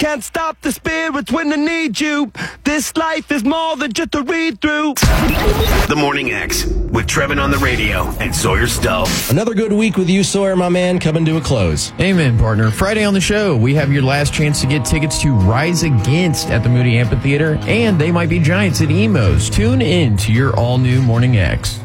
can't stop the spirits when they need you. This life is more than just a read-through. The Morning X with Trevin on the radio and Sawyer Stowe. Another good week with you, Sawyer, my man, coming to a close. Amen, partner. Friday on the show, we have your last chance to get tickets to Rise Against at the Moody Amphitheater, and They Might Be Giants at Emo's. Tune in to your all-new Morning X.